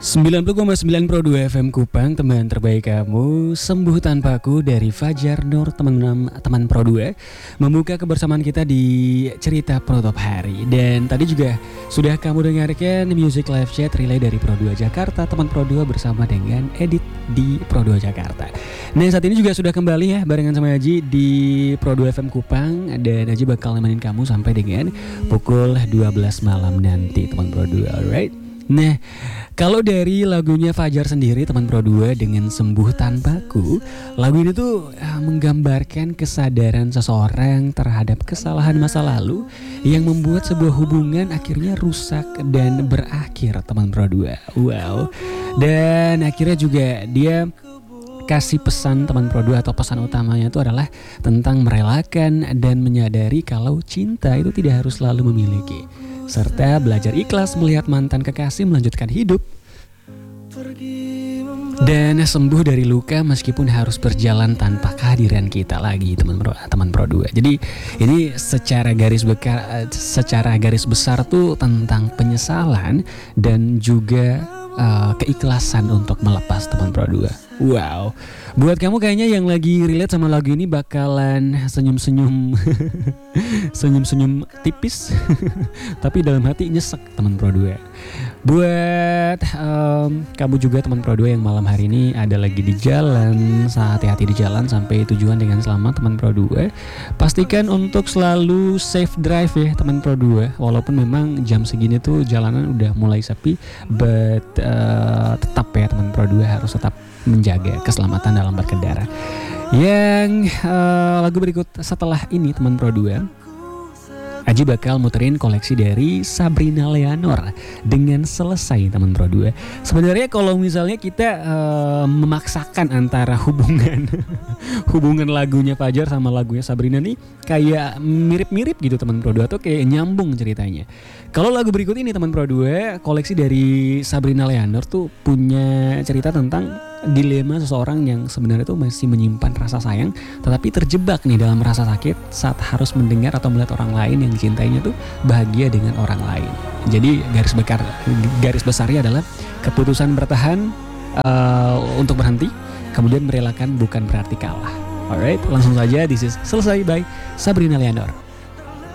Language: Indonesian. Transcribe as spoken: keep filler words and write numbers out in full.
sembilan puluh koma sembilan Pro dua F M Kupang, teman terbaik kamu. Sembuh tanpaku dari Fajar Nur, teman teman Pro dua, membuka kebersamaan kita di cerita Protop Hari. Dan tadi juga sudah kamu dengarkan Music Live Chat Relay dari Pro dua Jakarta, teman Pro dua bersama dengan Edit di Pro dua Jakarta. Nah, saat ini juga sudah kembali ya barengan sama Aji di Pro dua F M Kupang, dan Aji bakal nemenin kamu sampai dengan pukul dua belas malam nanti, teman Pro dua. Alright. Nah, kalau dari lagunya Fajar sendiri, teman Pro dua, dengan Sembuh Tanpaku, lagu ini tuh uh, menggambarkan kesadaran seseorang terhadap kesalahan masa lalu yang membuat sebuah hubungan akhirnya rusak dan berakhir, teman Pro dua. Wow. Dan akhirnya juga dia kasih pesan, teman Pro dua, atau pesan utamanya itu adalah tentang merelakan dan menyadari kalau cinta itu tidak harus selalu memiliki, serta belajar ikhlas melihat mantan kekasih melanjutkan hidup dan sembuh dari luka meskipun harus berjalan tanpa kehadiran kita lagi, teman Pro, teman Pro dua. Jadi ini secara garis beka, secara garis besar tuh tentang penyesalan dan juga uh, keikhlasan untuk melepas, teman Pro dua. Wow, buat kamu kayaknya yang lagi relate sama lagu ini bakalan senyum-senyum senyum-senyum tipis tapi dalam hati nyesek, teman Pro dua. Buat um, kamu juga, teman Pro dua, yang malam hari ini ada lagi di jalan, hati-hati di jalan sampai tujuan dengan selamat, teman Pro dua. Pastikan untuk selalu safe drive ya, teman Pro dua. Walaupun memang jam segini tuh jalanan udah mulai sepi, but uh, tetap ya, teman Pro dua, harus tetap menjaga keselamatan dalam berkendara. Yang uh, lagu berikut setelah ini, teman Pro dua, Aji bakal muterin koleksi dari Sabrina Leonor dengan Selesai, teman Pro dua. Sebenarnya kalau misalnya kita uh, memaksakan antara hubungan hubungan lagunya Fajar sama lagunya Sabrina nih kayak mirip-mirip gitu, teman Pro dua, atau kayak nyambung ceritanya. Kalau lagu berikut ini, teman Pro dua, koleksi dari Sabrina Leonor tuh punya cerita tentang dilema seseorang yang sebenarnya tuh masih menyimpan rasa sayang tetapi terjebak nih dalam rasa sakit saat harus mendengar atau melihat orang lain yang dicintainya tuh bahagia dengan orang lain. Jadi garis besar garis besarnya adalah keputusan bertahan uh, untuk berhenti, kemudian merelakan bukan berarti kalah. Alright, langsung saja, this is Selesai by Sabrina Leonor.